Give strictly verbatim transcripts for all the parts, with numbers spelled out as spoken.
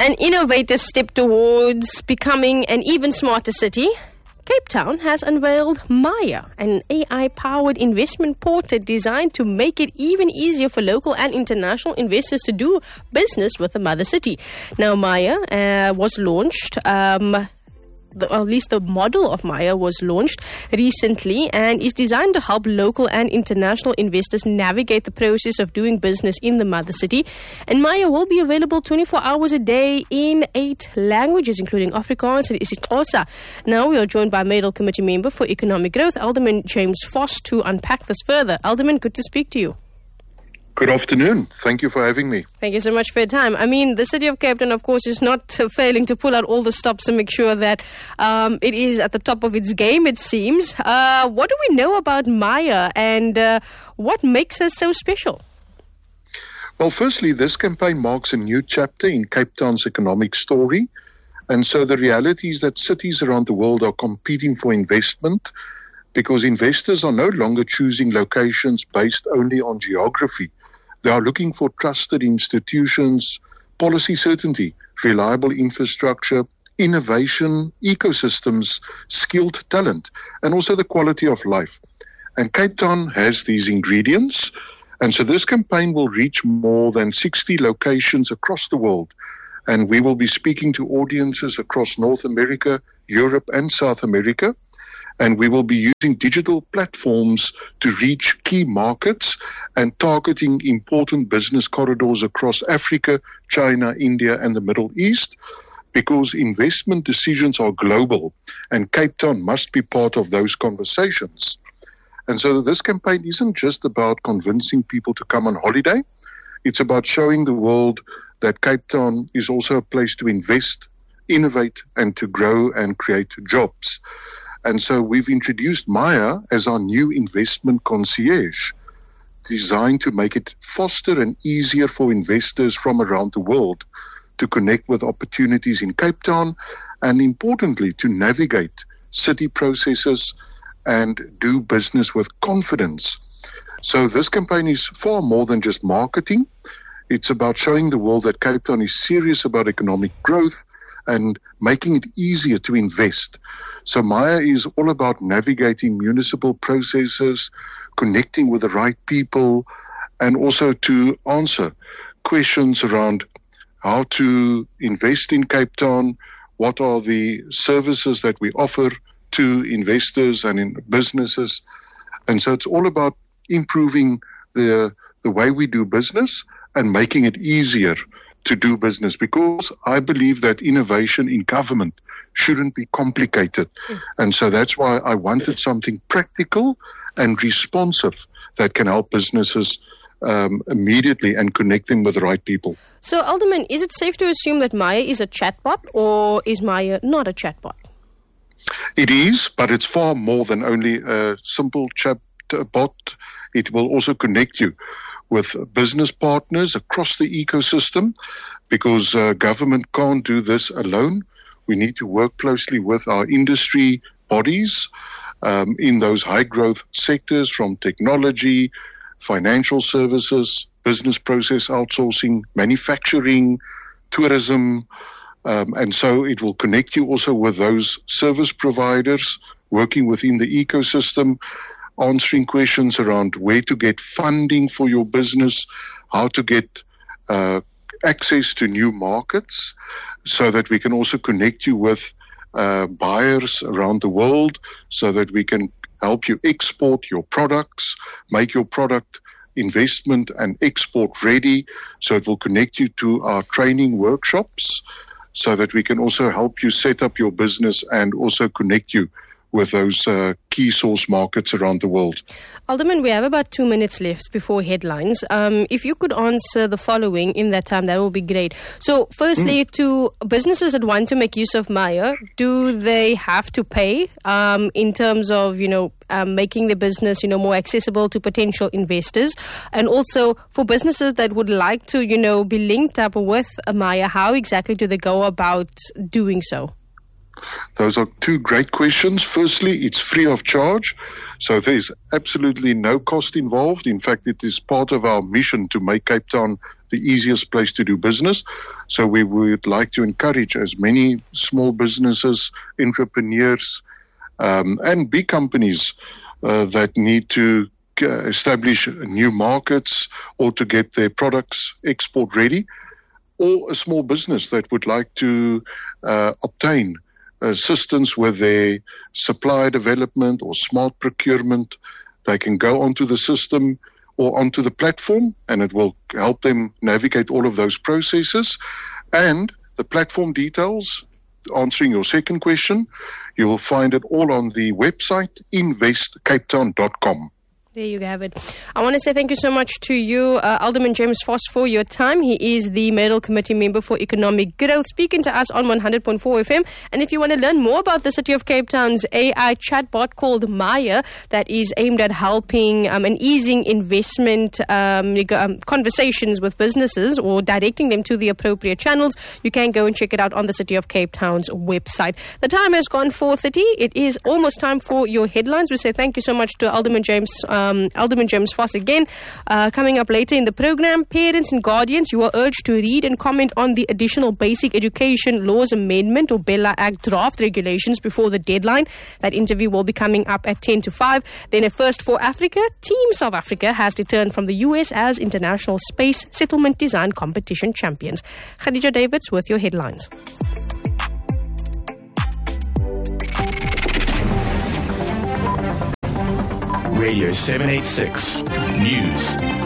an innovative step towards becoming an even smarter city, Cape Town has unveiled Maya, an A I-powered investment portal designed to make it even easier for local and international investors to do business with the mother city. Now, Maya uh, was launched... Um, The, or at least the model of Maya was launched recently and is designed to help local and international investors navigate the process of doing business in the mother city. And Maya will be available twenty-four hours a day in eight languages, including Afrikaans and isiXhosa. Now we are joined by Middle Committee Member for Economic Growth, Alderman James Vos, to unpack this further. Alderman, good to speak to you. Good afternoon. Thank you for having me. Thank you so much for your time. I mean, the city of Cape Town, of course, is not uh, failing to pull out all the stops to make sure that um, it is at the top of its game, it seems. Uh, what do we know about Maya and uh, what makes her so special? Well, firstly, this campaign marks a new chapter in Cape Town's economic story. And so the reality is that cities around the world are competing for investment because investors are no longer choosing locations based only on geography. They are looking for trusted institutions, policy certainty, reliable infrastructure, innovation, ecosystems, skilled talent, and also the quality of life. And Cape Town has these ingredients. And so this campaign will reach more than sixty locations across the world. And we will be speaking to audiences across North America, Europe, and South America. And we will be using digital platforms to reach key markets and targeting important business corridors across Africa, China, India, and the Middle East, because investment decisions are global, and Cape Town must be part of those conversations. And so this campaign isn't just about convincing people to come on holiday. It's about showing the world that Cape Town is also a place to invest, innovate, and to grow and create jobs. And so we've introduced Maya as our new investment concierge, designed to make it faster and easier for investors from around the world to connect with opportunities in Cape Town and, importantly, to navigate city processes and do business with confidence. So this campaign is far more than just marketing. It's about showing the world that Cape Town is serious about economic growth and making it easier to invest. So Maya is all about navigating municipal processes, connecting with the right people, and also to answer questions around how to invest in Cape Town, what are the services that we offer to investors and in businesses. And so it's all about improving the the way we do business and making it easier to do business, because I believe that innovation in government shouldn't be complicated. Mm. And so that's why I wanted something practical and responsive that can help businesses um, immediately and connect them with the right people. So, Alderman, is it safe to assume that Maya is a chatbot, or is Maya not a chatbot? It is, but it's far more than only a simple chatbot. It will also connect you with business partners across the ecosystem, because uh, government can't do this alone. We need to work closely with our industry bodies um, in those high-growth sectors, from technology, financial services, business process outsourcing, manufacturing, tourism. Um, and so it will connect you also with those service providers working within the ecosystem, answering questions around where to get funding for your business, how to get uh, access to new markets, so that we can also connect you with uh, buyers around the world, so that we can help you export your products, make your product investment and export ready. So it will connect you to our training workshops, so that we can also help you set up your business and also connect you with those uh, key source markets around the world. Alderman, we have about two minutes left before headlines. Um, if you could answer the following in that time, that would be great. So, firstly, mm. to businesses that want to make use of Maya, do they have to pay um, in terms of, you know, um, making the business, you know, more accessible to potential investors? And also, for businesses that would like to, you know, be linked up with Maya, how exactly do they go about doing so? Those are two great questions. Firstly, it's free of charge, so there's absolutely no cost involved. In fact, it is part of our mission to make Cape Town the easiest place to do business. So we would like to encourage as many small businesses, entrepreneurs, um, and big companies uh, that need to uh, establish new markets or to get their products export ready, or a small business that would like to uh, obtain assistance with their supply development or smart procurement. They can go onto the system or onto the platform, and it will help them navigate all of those processes. And the platform details, answering your second question, you will find it all on the website invest cape town dot com. There you have it. I want to say thank you so much to you, uh, Alderman James Voss, for your time. He is the Medal Committee member for Economic Growth, speaking to us on one hundred point four F M. And if you want to learn more about the City of Cape Town's A I chatbot called Maya, that is aimed at helping um, and easing investment um, um, conversations with businesses or directing them to the appropriate channels, you can go and check it out on the City of Cape Town's website. The time has gone four thirty. It is almost time for your headlines. We say thank you so much to Alderman James um, Um, Alderman James Voss again. Uh, coming up later in the program, parents and guardians, you are urged to read and comment on the Additional Basic Education Laws Amendment or BELA Act draft regulations before the deadline. That interview will be coming up at ten to five. Then a first for Africa. Team South Africa has returned from the U S as International Space Settlement Design Competition champions. Khadija Davids with your headlines. Radio seven eighty-six News.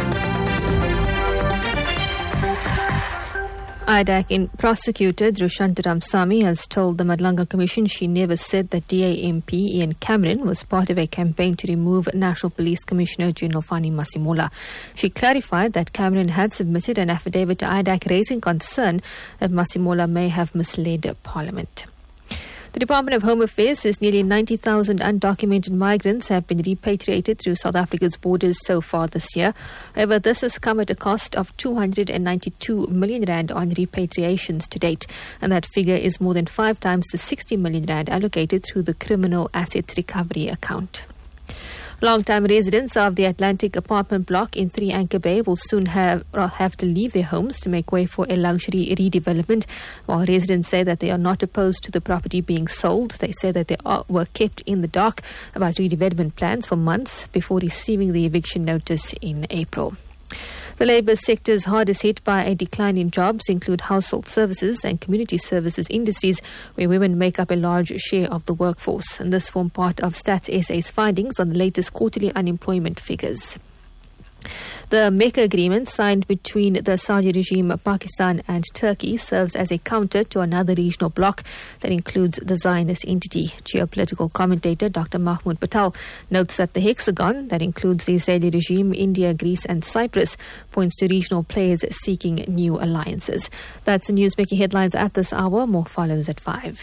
I D A C in prosecutor Drushanti Ramsamy has told the Madlanga Commission she never said that D A M P Ian Cameron was part of a campaign to remove National Police Commissioner General Fani Masimola. She clarified that Cameron had submitted an affidavit to I D A C raising concern that Masimola may have misled Parliament. The Department of Home Affairs says nearly ninety thousand undocumented migrants have been repatriated through South Africa's borders so far this year. However, this has come at a cost of two hundred ninety-two million rand on repatriations to date, and that figure is more than five times the sixty million rand allocated through the Criminal Assets Recovery account. Long-time residents of the Atlantic apartment block in Three Anchor Bay will soon have have to leave their homes to make way for a luxury redevelopment. While residents say that they are not opposed to the property being sold, they say that they are, were kept in the dark about redevelopment plans for months before receiving the eviction notice in April. The labour sectors hardest hit by a decline in jobs include household services and community services industries, where women make up a large share of the workforce. And this formed part of Stats S A's findings on the latest quarterly unemployment figures. The Mecca Agreement signed between the Saudi regime, Pakistan and Turkey serves as a counter to another regional bloc that includes the Zionist entity. Geopolitical commentator Doctor Mahmoud Patel notes that the hexagon, that includes the Israeli regime, India, Greece and Cyprus, points to regional players seeking new alliances. That's the news making headlines at this hour. More follows at five.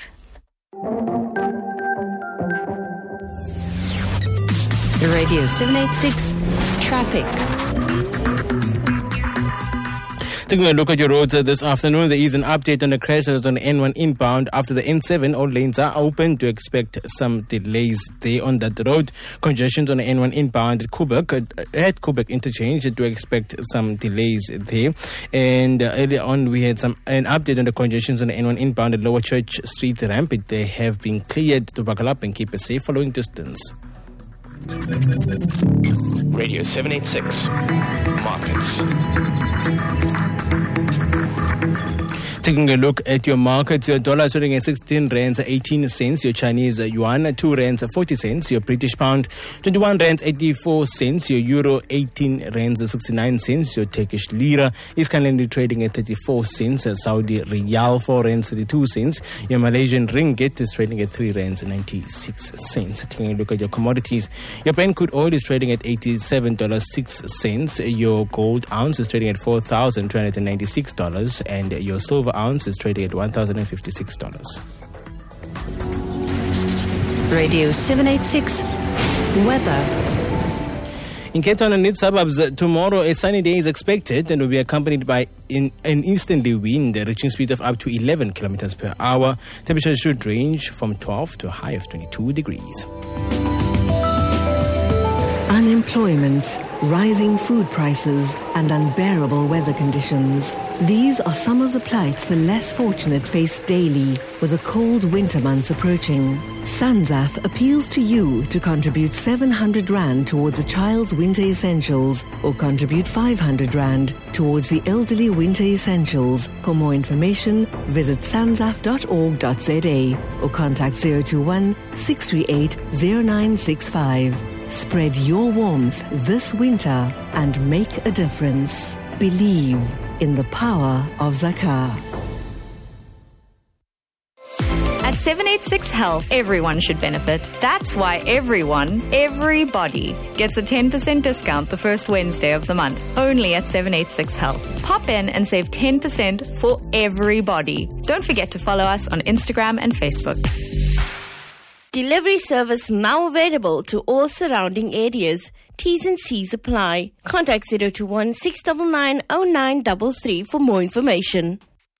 Radio seven eighty-six Traffic. Taking a look at your roads uh, this afternoon, there is an update on the crashes on the N one inbound. After the N seven, all lanes are open to expect some delays there on that road. Congestions on the N one inbound at Kubek, uh, at Kubek interchange, to expect some delays there. And uh, earlier on, we had some an update on the congestions on the N one inbound at Lower Church Street ramp. It, they have been cleared to buckle up and keep a safe following distance. Radio seven eighty-six Markets. Taking a look at your markets, your dollar is trading at sixteen rands eighteen cents, your Chinese yuan two rands forty cents, your British pound twenty-one rands eighty-four cents, your euro eighteen rands sixty-nine cents, your Turkish lira is currently trading at thirty-four cents, Saudi riyal four rands thirty-two cents, your Malaysian ringgit is trading at three rands ninety-six cents. Taking a look at your commodities, your Brent crude oil is trading at eighty-seven dollars and six cents, your gold ounce is trading at four thousand two hundred ninety-six dollars, and your silver ounce is trading at one thousand fifty-six dollars. Radio seven eighty-six Weather. In Cape Town and its suburbs, uh, tomorrow a sunny day is expected and will be accompanied by in, an easterly wind reaching speed of up to eleven kilometers per hour. Temperature should range from twelve to a high of twenty-two degrees. Unemployment, rising food prices, and unbearable weather conditions. These are some of the plights the less fortunate face daily with the cold winter months approaching. SANZAF appeals to you to contribute seven hundred rand towards a child's winter essentials or contribute five hundred rand towards the elderly winter essentials. For more information, visit sanzaf dot org dot z a or contact zero two one, six three eight, zero nine six five. Spread your warmth this winter and make a difference. Believe in the power of Zakar. At seven eighty-six Health, everyone should benefit. That's why everyone, everybody, gets a ten percent discount the first Wednesday of the month. Only at seven eighty-six Health. Pop in and save ten percent for everybody. Don't forget to follow us on Instagram and Facebook. Delivery service now available to all surrounding areas. T's and C's apply. Contact zero two one, six nine nine, zero nine three three for more information.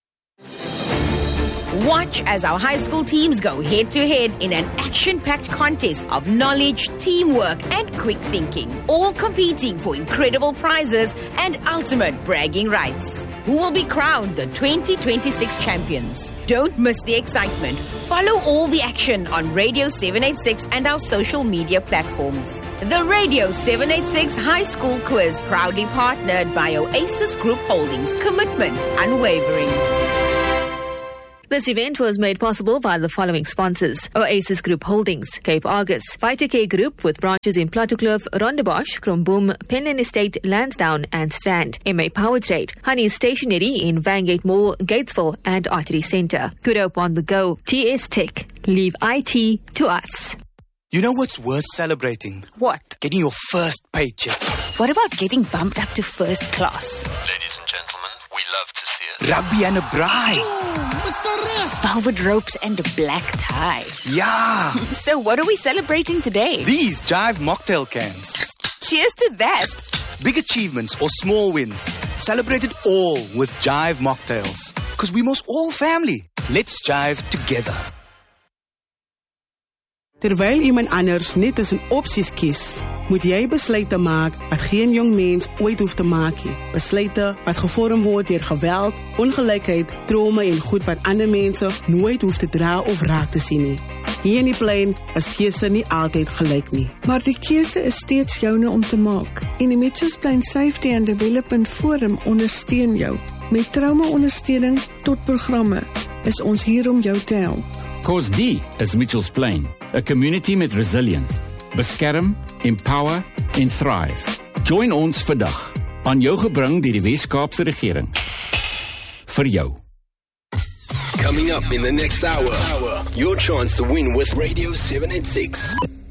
Watch as our high school teams go head-to-head in an action-packed contest of knowledge, teamwork, and quick thinking. All competing for incredible prizes and ultimate bragging rights. Who will be crowned the twenty twenty-six champions? Don't miss the excitement. Follow all the action on Radio seven eighty-six and our social media platforms. The Radio seven eighty-six High School Quiz, proudly partnered by Oasis Group Holdings. Commitment unwavering. This event was made possible by the following sponsors: Oasis Group Holdings, Cape Argus, Vitacare Group with branches in Plattekloof, Rondebosch, Kromboom, Penland Estate, Lansdowne and Strand, M A Power Trade, Honey Stationery in Vangate Mall, Gatesville and Artery Centre, Good Hope on the Go, T S Tech. Leave I T to us. You know what's worth celebrating? What? Getting your first paycheck. What about getting bumped up to first class? Ladies and gentlemen, we love to see it. Rugby and a braai. Ooh, Mister Ref. Velvet ropes and a black tie. Yeah. So what are we celebrating today? These Jive mocktail cans. Cheers to that. Big achievements or small wins. Celebrate it all with Jive mocktails. Because we must all family. Let's jive together. Terwyl iemand anders net tussen opsies kies, moet jy besluite maak wat geen jong mens ooit hoef te maak nie. Besluite wat gevorm word deur geweld, ongelykheid, trauma en goed wat ander mense nooit hoef te dra of raak te sien nie. Hier in die plein is keuse nie altyd gelyk nie. Maar die keuse is steeds joune om te maak. En die Mitchells Plain Safety and Development Forum ondersteun jou. Met trauma-ondersteuning tot programme is ons hier om jou te help. Cause die is Mitchells Plain, a community met resilient. Beskerm, empower en thrive. Join ons vandag, aan jou gebring deur die Wes-Kaapse regering. Vir jou. Coming up in the next hour, your chance to win with Radio seven eighty-six.